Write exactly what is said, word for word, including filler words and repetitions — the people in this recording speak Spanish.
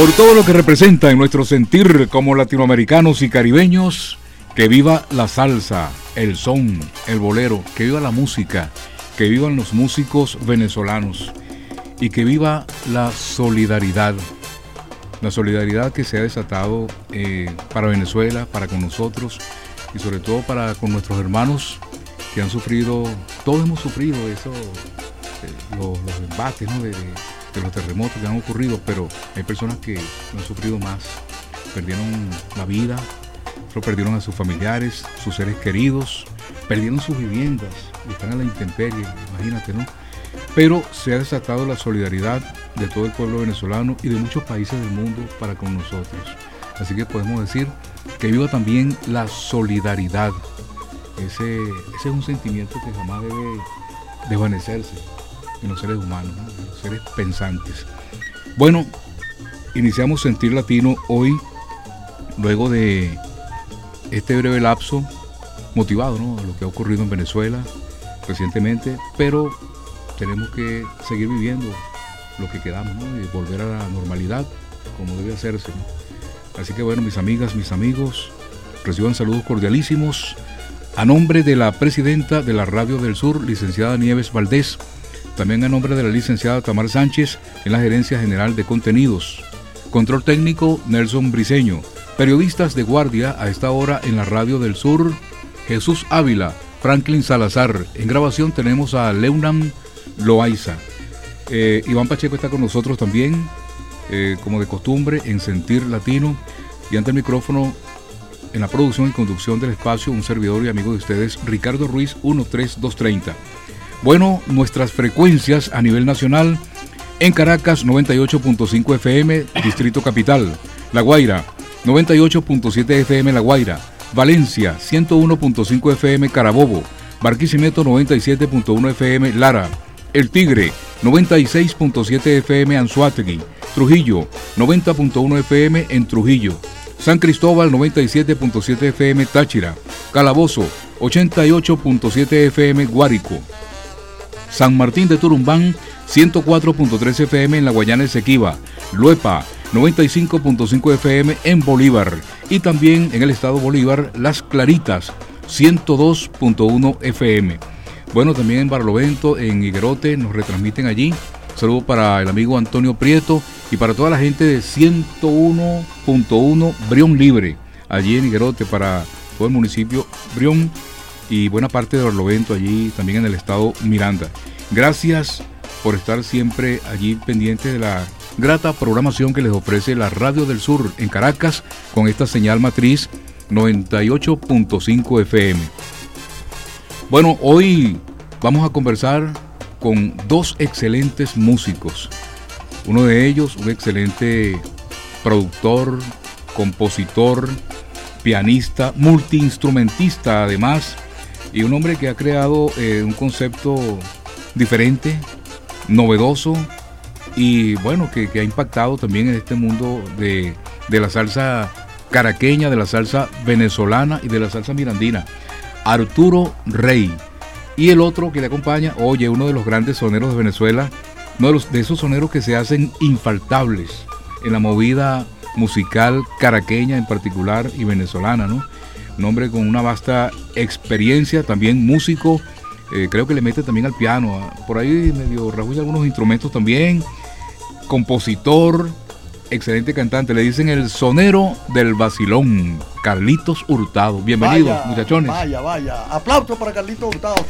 por todo lo que representa en nuestro sentir como latinoamericanos y caribeños. Que viva la salsa, el son, el bolero, que viva la música, que vivan los músicos venezolanos y que viva la solidaridad. La solidaridad que se ha desatado eh, para Venezuela, para con nosotros y sobre todo para con nuestros hermanos que han sufrido, todos hemos sufrido eso, eh, los, los embates, ¿no? de, de, de los terremotos que han ocurrido, pero hay personas que han sufrido más, perdieron la vida, otros perdieron a sus familiares, sus seres queridos, perdieron sus viviendas y están a la intemperie, imagínate, ¿no? Pero se ha desatado la solidaridad de todo el pueblo venezolano y de muchos países del mundo para con nosotros. Así que podemos decir que viva también la solidaridad. Ese, ese es un sentimiento que jamás debe desvanecerse en los seres humanos, ¿no? En los seres pensantes. Bueno, iniciamos Sentir Latino hoy, luego de este breve lapso, motivado, ¿no?, a lo que ha ocurrido en Venezuela recientemente, pero tenemos que seguir viviendo lo que quedamos, ¿no?, y volver a la normalidad como debe hacerse, ¿no? Así que bueno, mis amigas, mis amigos, reciban saludos cordialísimos a nombre de la presidenta de la Radio del Sur, licenciada Nieves Valdés, también a nombre de la licenciada Tamar Sánchez en la Gerencia General de Contenidos, control técnico Nelson Briceño, periodistas de guardia a esta hora en la Radio del Sur, Jesús Ávila, Franklin Salazar, en grabación tenemos a Leunan Loaiza, eh, Iván Pacheco está con nosotros también, eh, como de costumbre, en Sentir Latino, y ante el micrófono, en la producción y conducción del espacio, un servidor y amigo de ustedes, Ricardo Ruiz, uno tres dos treinta. Bueno, nuestras frecuencias a nivel nacional, en Caracas, noventa y ocho punto cinco F M, Distrito Capital, La Guaira, noventa y ocho punto siete F M La Guaira, Valencia, ciento uno punto cinco F M Carabobo, Barquisimeto noventa y siete punto uno F M Lara, El Tigre, noventa y seis punto siete F M Anzoátegui, Trujillo, noventa punto uno F M en Trujillo, San Cristóbal, noventa y siete punto siete F M Táchira, Calabozo, ochenta y ocho punto siete F M Guárico, San Martín de Turumbán, ciento cuatro punto tres F M en la Guayana Esequiba, Luepa, noventa y cinco punto cinco F M en Bolívar y también en el estado Bolívar, Las Claritas, ciento dos punto uno F M. Bueno, también en Barlovento, en Higuerote, nos retransmiten allí. Saludo para el amigo Antonio Prieto y para toda la gente de ciento uno punto uno Brión Libre, allí en Higuerote, para todo el municipio Brión y buena parte de Barlovento, allí también en el estado Miranda. Gracias por estar siempre allí pendiente de la grata programación que les ofrece la Radio del Sur en Caracas con esta señal matriz noventa y ocho punto cinco F M. Bueno, hoy vamos a conversar con dos excelentes músicos. Uno de ellos, un excelente productor, compositor, pianista, multiinstrumentista además, y un hombre que ha creado eh, un concepto diferente, novedoso, y bueno, que, que ha impactado también en este mundo de, de la salsa caraqueña, de la salsa venezolana y de la salsa mirandina, Arturo Rey. Y el otro que le acompaña, oye, uno de los grandes soneros de Venezuela, uno de, los, de esos soneros que se hacen infaltables en la movida musical caraqueña en particular y venezolana, ¿no? Un hombre con una vasta experiencia, también músico, eh, creo que le mete también al piano, por ahí medio rasguña algunos instrumentos también, compositor, excelente cantante, le dicen el sonero del vacilón, Carlitos Hurtado. Bienvenidos, vaya, muchachones. Vaya, vaya, aplauso para Carlitos Hurtado.